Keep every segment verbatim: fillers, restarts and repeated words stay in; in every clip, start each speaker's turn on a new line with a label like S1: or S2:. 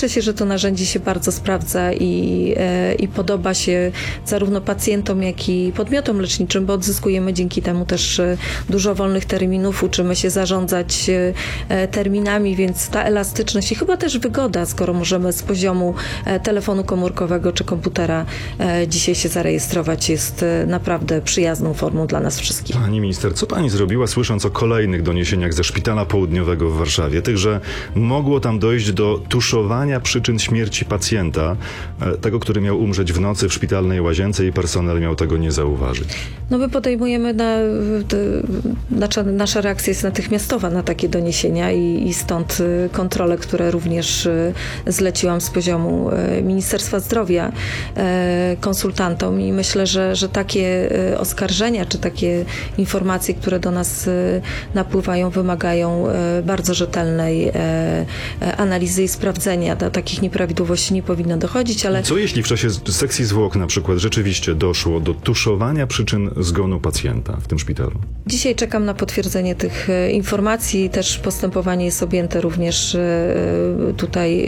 S1: Cieszę się, że to narzędzie się bardzo sprawdza i, i podoba się zarówno pacjentom, jak i podmiotom leczniczym, bo odzyskujemy dzięki temu też dużo wolnych terminów, uczymy się zarządzać terminami, więc ta elastyczność i chyba też wygoda, skoro możemy z poziomu telefonu komórkowego czy komputera dzisiaj się zarejestrować, jest naprawdę przyjazną formą dla nas wszystkich.
S2: Pani minister, co pani zrobiła, słysząc o kolejnych doniesieniach ze Szpitala Południowego w Warszawie, tych, że mogło tam dojść do tuszowania przyczyn śmierci pacjenta, tego, który miał umrzeć w nocy w szpitalnej łazience i personel miał tego nie zauważyć?
S1: No my podejmujemy, na, nasza, nasza reakcja jest natychmiastowa na takie doniesienia i, i stąd kontrole, które również zleciłam z poziomu Ministerstwa Zdrowia konsultantom i myślę, że, że takie oskarżenia czy takie informacje, które do nas napływają, wymagają bardzo rzetelnej analizy i sprawdzenia. Do takich nieprawidłowości nie powinno dochodzić, ale...
S2: Co jeśli w czasie sekcji zwłok na przykład rzeczywiście doszło do tuszowania przyczyn zgonu pacjenta w tym szpitalu?
S1: Dzisiaj czekam na potwierdzenie tych informacji. Też postępowanie jest objęte również tutaj,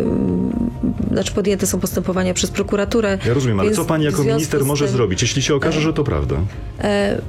S1: znaczy podjęte są postępowania przez prokuraturę.
S2: Ja rozumiem, ale co pani jako minister może tym, zrobić, jeśli się okaże, że to prawda?
S1: E,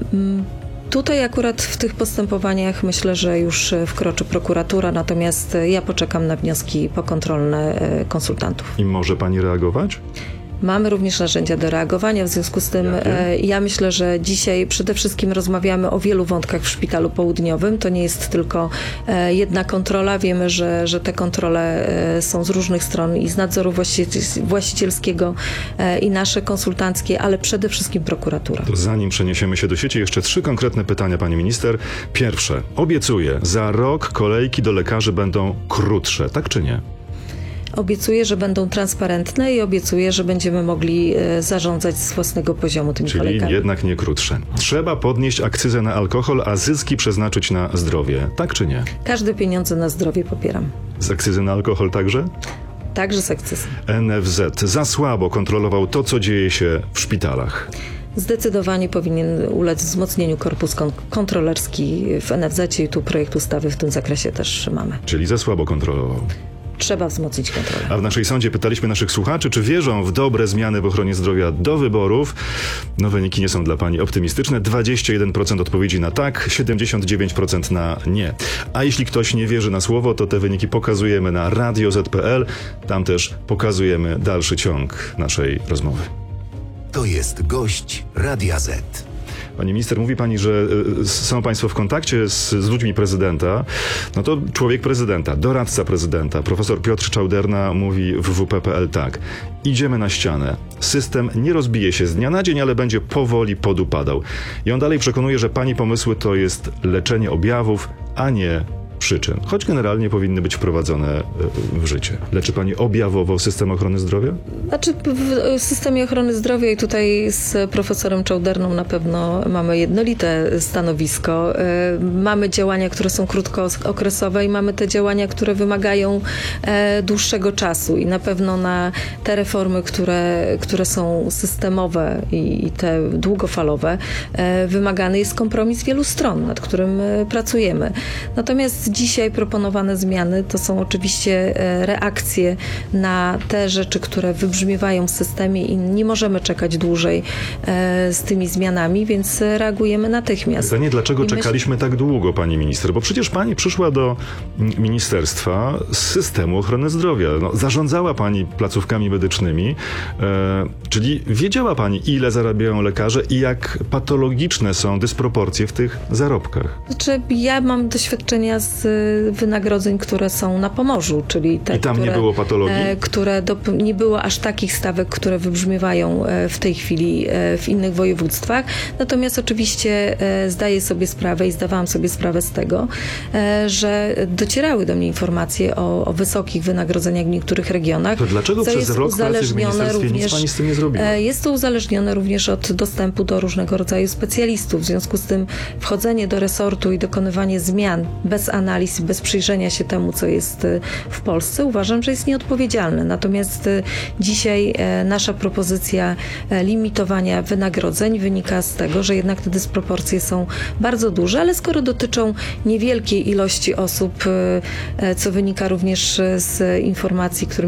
S1: Tutaj akurat w tych postępowaniach myślę, że już wkroczy prokuratura, natomiast ja poczekam na wnioski pokontrolne konsultantów.
S2: I może pani reagować?
S1: Mamy również narzędzia do reagowania, w związku z tym e, ja myślę, że dzisiaj przede wszystkim rozmawiamy o wielu wątkach w Szpitalu Południowym. To nie jest tylko e, jedna kontrola. Wiemy, że, że te kontrole e, są z różnych stron i z nadzoru właściciel, właścicielskiego e, i nasze konsultanckie, ale przede wszystkim prokuratura.
S2: To zanim przeniesiemy się do sieci, jeszcze trzy konkretne pytania, pani minister. Pierwsze, obiecuję, za rok kolejki do lekarzy będą krótsze, tak czy nie?
S1: Obiecuję, że będą transparentne i obiecuję, że będziemy mogli zarządzać z własnego poziomu tymi
S2: Czyli
S1: kolejkami.
S2: jednak nie krótsze. Trzeba podnieść akcyzę na alkohol, a zyski przeznaczyć na zdrowie. Tak czy nie?
S1: Każde pieniądze na zdrowie popieram.
S2: Z akcyzy na alkohol także?
S1: Także z akcyzy.
S2: N F Z za słabo kontrolował to, co dzieje się w szpitalach.
S1: Zdecydowanie powinien ulec wzmocnieniu korpus kontrolerski w N F Z i tu projekt ustawy w tym zakresie też mamy.
S2: Czyli za słabo kontrolował.
S1: Trzeba wzmocnić kontrolę.
S2: A w naszej sądzie pytaliśmy naszych słuchaczy, czy wierzą w dobre zmiany w ochronie zdrowia do wyborów. No wyniki nie są dla pani optymistyczne. dwadzieścia jeden procent odpowiedzi na tak, siedemdziesiąt dziewięć procent na nie. A jeśli ktoś nie wierzy na słowo, to te wyniki pokazujemy na radio zet kropka pe el. Tam też pokazujemy dalszy ciąg naszej rozmowy.
S3: To jest gość Radia Z.
S2: Pani minister, mówi pani, że są państwo w kontakcie z, z ludźmi prezydenta. No to człowiek prezydenta, doradca prezydenta, profesor Piotr Czauderna mówi w w p kropka pe el tak. Idziemy na ścianę. System nie rozbije się z dnia na dzień, ale będzie powoli podupadał. I on dalej przekonuje, że pani pomysły to jest leczenie objawów, a nie przyczyn, choć generalnie powinny być wprowadzone w życie. Leczy pani objawowo system ochrony zdrowia?
S1: Znaczy w systemie ochrony zdrowia i tutaj z profesorem Czauderną na pewno mamy jednolite stanowisko. Mamy działania, które są krótkookresowe i mamy te działania, które wymagają dłuższego czasu i na pewno na te reformy, które, które są systemowe i, i te długofalowe, wymagany jest kompromis wielu stron, nad którym pracujemy. Natomiast dzisiaj proponowane zmiany to są oczywiście reakcje na te rzeczy, które wybrzmiewają w systemie i nie możemy czekać dłużej z tymi zmianami, więc reagujemy natychmiast.
S2: Pytanie, dlaczego
S1: myśl...
S2: czekaliśmy tak długo, pani minister? Bo przecież pani przyszła do ministerstwa z systemu ochrony zdrowia. No, zarządzała pani placówkami medycznymi, e, czyli wiedziała pani, ile zarabiają lekarze i jak patologiczne są dysproporcje w tych zarobkach.
S1: Znaczy, ja mam doświadczenia z wynagrodzeń, które są na Pomorzu, czyli te,
S2: I tam
S1: które,
S2: nie było patologii?
S1: które do, nie było aż takich stawek, które wybrzmiewają w tej chwili w innych województwach. Natomiast oczywiście zdaję sobie sprawę i zdawałam sobie sprawę z tego, że docierały do mnie informacje o, o wysokich wynagrodzeniach w niektórych regionach.
S2: To dlaczego
S1: co
S2: przez
S1: jest
S2: rok pracy w ministerstwie
S1: również,
S2: nic pani z tym nie zrobiła?
S1: Jest to uzależnione również od dostępu do różnego rodzaju specjalistów. W związku z tym wchodzenie do resortu i dokonywanie zmian bez analiz, bez przyjrzenia się temu, co jest w Polsce, uważam, że jest nieodpowiedzialne. Natomiast dzisiaj nasza propozycja limitowania wynagrodzeń wynika z tego, że jednak te dysproporcje są bardzo duże, ale skoro dotyczą niewielkiej ilości osób, co wynika również z informacji, którymi